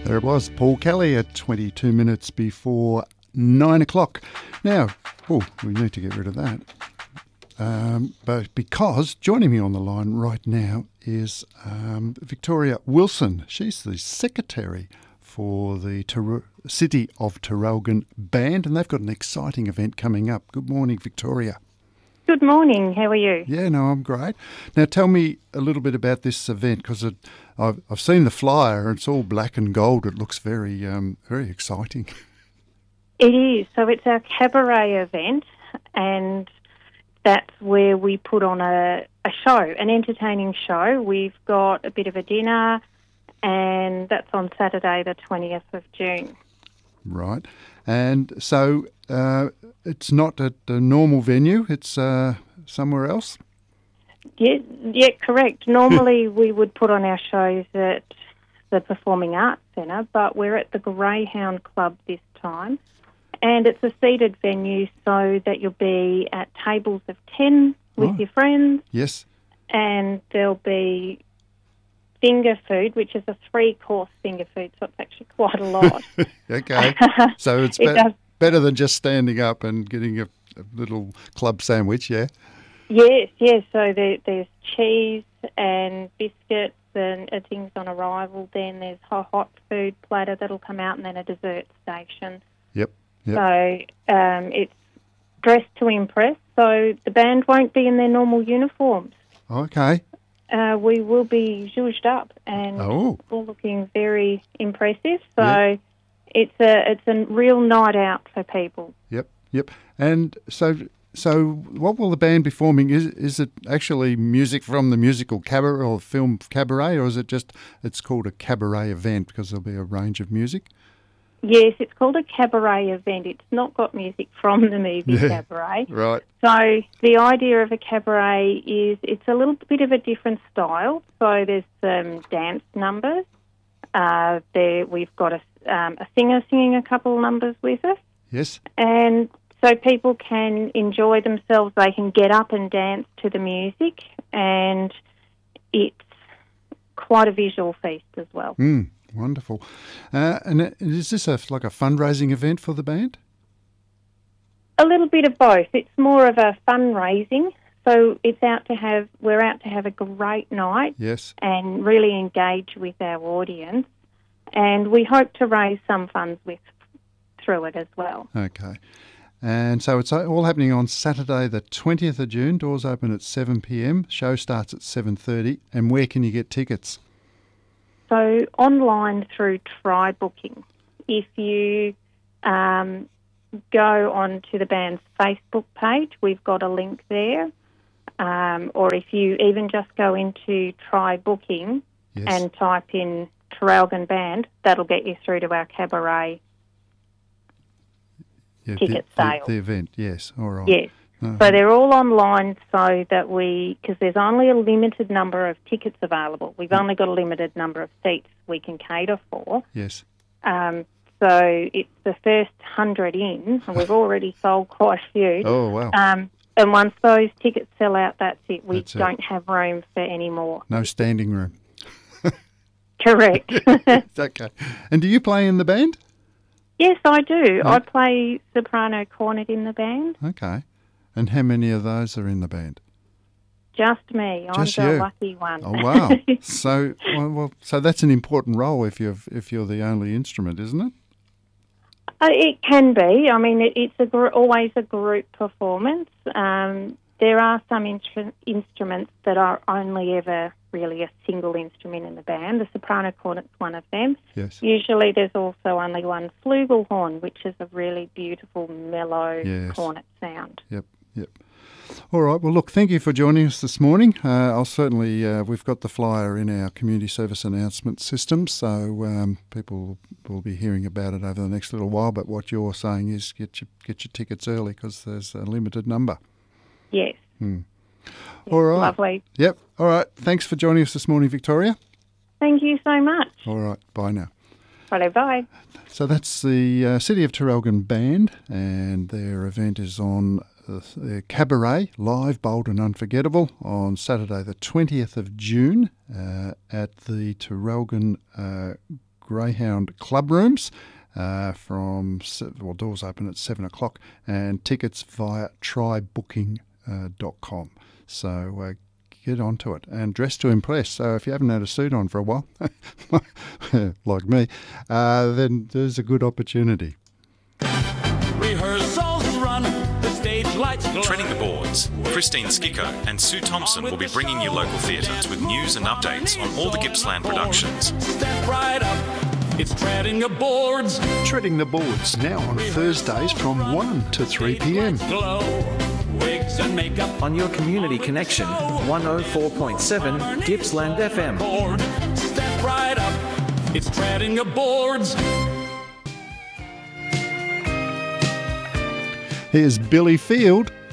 There it was, Paul Kelly at 22 minutes before 9 o'clock. Now, we need to get rid of that. But because joining me on the line right now is Victoria Wilson. She's the secretary for the City of Traralgon Band, and they've got an exciting event coming up. Good morning, Victoria. Good morning. How are you? Yeah, no, I'm great. Now, tell me a little bit about this event, because I've seen the flyer and it's all black and gold. It looks very exciting. It is. So it's our cabaret event, and that's where we put on a show, an entertaining show. We've got a bit of a dinner, and that's on Saturday the 20th of June. Right. And so it's not at a normal venue, it's somewhere else? Yeah, correct. Normally we would put on our shows at the Performing Arts Centre, but we're at the Greyhound Club this time. And it's a seated venue so that you'll be at tables of 10 with your friends. Yes. And there'll be finger food, which is a 3-course finger food, so it's actually quite a lot. Okay. So it's better than just standing up and getting a little club sandwich, yeah? Yes. So there's cheese and biscuits and things on arrival. Then there's a hot food platter that'll come out, and then a dessert station. Yep. So it's dressed to impress. So the band won't be in their normal uniforms. Okay. We will be zhuzhed up and all looking very impressive. So it's a real night out for people. Yep. And so what will the band be performing? Is it actually music from the musical Cabaret or film Cabaret, or is it just it's called a cabaret event because there'll be a range of music? Yes, it's called a cabaret event. It's not got music from the movie Cabaret. Right. So the idea of a cabaret is it's a little bit of a different style. So there's some dance numbers. We've got a singer singing a couple of numbers with us. Yes. And so people can enjoy themselves. They can get up and dance to the music, and it's quite a visual feast as well. Wonderful. And is this like a fundraising event for the band? A little bit of both. It's more of a fundraising. So we're out to have a great night. Yes. And really engage with our audience. And we hope to raise some funds through it as well. Okay. And so it's all happening on Saturday the 20th of June. Doors open at 7 p.m. Show starts at 7:30. And where can you get tickets? So online through Try Booking. If you go onto the band's Facebook page, we've got a link there. Or if you even just go into Try Booking and type in Traralgon Band, that'll get you through to our cabaret ticket sale. The event, yes. All right. Yes. So they're all online so that because there's only a limited number of tickets available. We've only got a limited number of seats we can cater for. Yes. So it's the first 100 in, and we've already sold quite a few. Oh, wow. And once those tickets sell out, that's it. We don't have room for any more. No standing room. Correct. Okay. And do you play in the band? Yes, I do. I play soprano cornet in the band. Okay. And how many of those are in the band? Just me. Just I'm you. the lucky one. Oh, wow. So that's an important role if you're the only instrument, isn't it? It can be. I mean, it's always a group performance. There are some instruments that are only ever really a single instrument in the band. The soprano cornet's one of them. Yes. Usually there's also only one flugelhorn, which is a really beautiful, mellow cornet sound. Yep. All right. Well, look, thank you for joining us this morning. I'll certainly, we've got the flyer in our community service announcement system, so people will be hearing about it over the next little while. But what you're saying is get your tickets early because there's a limited number. Yes. All right. Lovely. Yep. All right. Thanks for joining us this morning, Victoria. Thank you so much. All right. Bye now. Righto, bye. So that's the City of Traralgon Band, and their event is on their Cabaret, live, bold and unforgettable, on Saturday the 20th of June at the Traralgon Greyhound Club Rooms doors open at 7 o'clock, and tickets via trybooking.com. So get onto it and dress to impress. So if you haven't had a suit on for a while, like me, then there's a good opportunity. Rehearsals run, the stage lights glow. Treading the Boards. Christine Skicko and Sue Thompson will be bringing you local theatres with news and updates on all the Gippsland productions. Step right up, it's Treading the Boards. Treading the Boards, now on Thursdays from 1 to 3 p.m. Glow, wigs and makeup. On your community connection, 104.7 Gippsland FM. Board. Step right up, it's Treading the Boards. Here's Billy Field